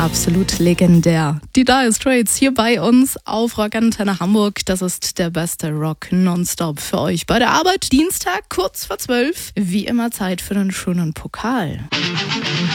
Absolut legendär. Die Dire Straits hier bei uns auf Rock Antenne Hamburg. Das ist der beste Rock nonstop für euch bei der Arbeit. Dienstag, kurz vor 12. Wie immer Zeit für einen schönen Pokal.